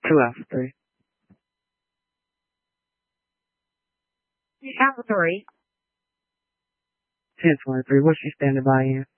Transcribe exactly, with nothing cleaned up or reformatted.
Two out of three. Out of three. Ten twenty-three. What's she standing by in?